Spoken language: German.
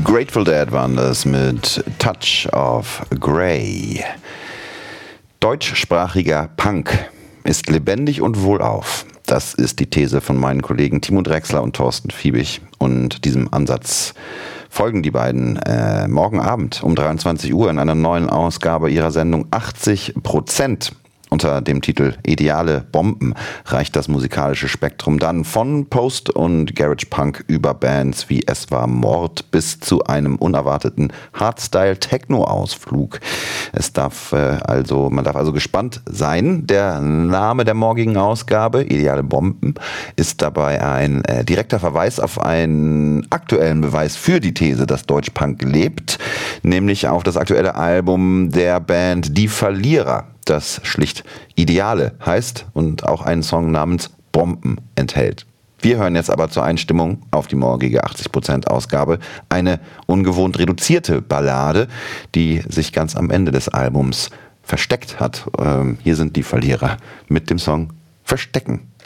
Grateful Dead waren das mit Touch of Grey. Deutschsprachiger Punk ist lebendig und wohlauf. Das ist die These von meinen Kollegen Timo Drechsler und Thorsten Fiebig. Und diesem Ansatz folgen die beiden morgen Abend um 23 Uhr in einer neuen Ausgabe ihrer Sendung 80%. Unter dem Titel Ideale Bomben reicht das musikalische Spektrum dann von Post- und Garage-Punk über Bands wie Es war Mord bis zu einem unerwarteten Hardstyle-Techno-Ausflug. Man darf also gespannt sein. Der Name der morgigen Ausgabe, Ideale Bomben, ist dabei ein direkter Verweis auf einen aktuellen Beweis für die These, dass Deutschpunk lebt, nämlich auf das aktuelle Album der Band Die Verlierer, das schlicht Ideale heißt und auch einen Song namens Bomben enthält. Wir hören jetzt aber zur Einstimmung auf die morgige 80% Ausgabe eine ungewohnt reduzierte Ballade, die sich ganz am Ende des Albums versteckt hat. Hier sind die Verlierer mit dem Song Verstecken.